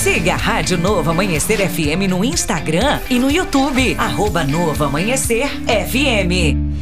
Siga a Rádio Novo Amanhecer FM no Instagram e no YouTube. @Novo Amanhecer FM.